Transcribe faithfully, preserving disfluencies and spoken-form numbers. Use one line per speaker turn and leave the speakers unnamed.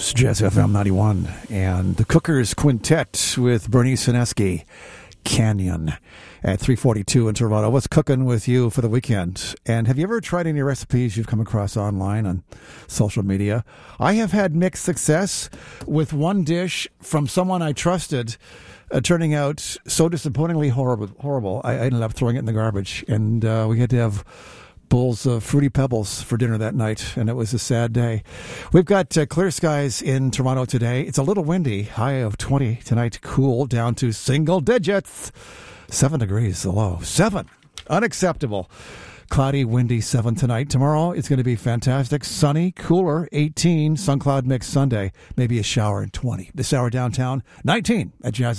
It's Jazz F M ninety-one and the Cookers Quintet with Bernie Sineski, Canyon, at three forty-two in Toronto. What's cooking with you for the weekend? And have you ever tried any recipes you've come across online on social media? I have had mixed success with one dish from someone I trusted uh, turning out so disappointingly horrible. horrible. I, I ended up throwing it in the garbage, and uh, we had to have bowls of Fruity Pebbles for dinner that night, and it was a sad day. We've got uh, clear skies in Toronto today. It's a little windy, high of twenty tonight, cool down to single digits. Seven degrees the low. Seven. Unacceptable. Cloudy, windy, seven tonight. Tomorrow it's going to be fantastic. Sunny, cooler, eighteen. Sun cloud mix Sunday. Maybe a shower in twenty. This hour downtown, nineteen at Jazz.